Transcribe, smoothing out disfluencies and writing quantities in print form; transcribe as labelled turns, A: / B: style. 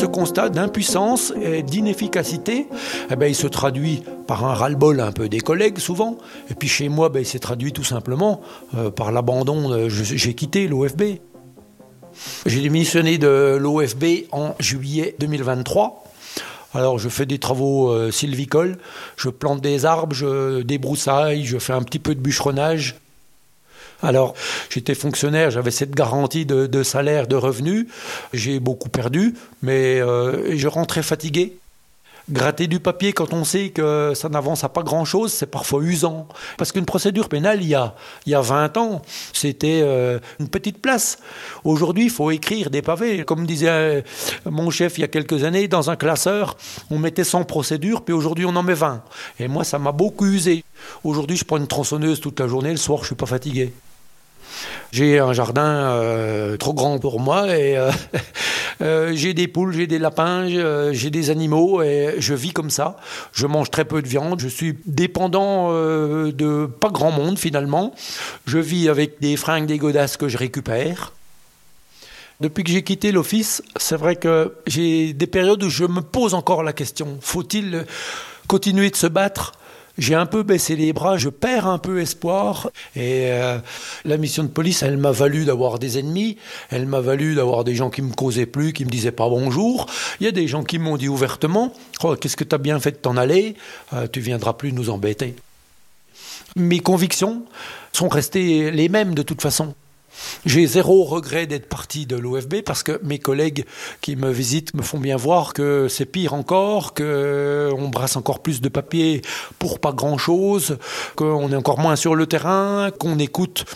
A: ce constat d'impuissance et d'inefficacité, il se traduit par un ras-le-bol un peu des collègues souvent. Et puis chez moi, il s'est traduit tout simplement par l'abandon. J'ai quitté l'OFB. J'ai démissionné de l'OFB en juillet 2023. Alors je fais des travaux sylvicoles, je plante des arbres, je débroussaille, je fais un petit peu de bûcheronnage. Alors, j'étais fonctionnaire, j'avais cette garantie de salaire, de revenus. J'ai beaucoup perdu, mais je rentrais fatigué. Gratter du papier quand on sait que ça n'avance à pas grand-chose, c'est parfois usant. Parce qu'une procédure pénale, il y a 20 ans, c'était une petite place. Aujourd'hui, il faut écrire des pavés. Comme disait mon chef il y a quelques années, dans un classeur, on mettait 100 procédures, puis aujourd'hui, on en met 20. Et moi, ça m'a beaucoup usé. Aujourd'hui, je prends une tronçonneuse toute la journée, le soir, je ne suis pas fatigué. J'ai un jardin trop grand pour moi et j'ai des poules, j'ai des lapins, j'ai des animaux et je vis comme ça. Je mange très peu de viande, je suis dépendant de pas grand monde finalement. Je vis avec des fringues, des godasses que je récupère. Depuis que j'ai quitté l'office, c'est vrai que j'ai des périodes où je me pose encore la question. Faut-il continuer de se battre ? J'ai un peu baissé les bras, je perds un peu espoir. Et la mission de police, elle m'a valu d'avoir des ennemis, elle m'a valu d'avoir des gens qui me causaient plus, qui me disaient pas bonjour. Il y a des gens qui m'ont dit ouvertement « Oh, qu'est-ce que tu as bien fait de t'en aller, tu viendras plus nous embêter ». Mes convictions sont restées les mêmes de toute façon. J'ai zéro regret d'être parti de l'OFB parce que mes collègues qui me visitent me font bien voir que c'est pire encore, qu'on brasse encore plus de papier pour pas grand-chose, qu'on est encore moins sur le terrain, qu'on écoute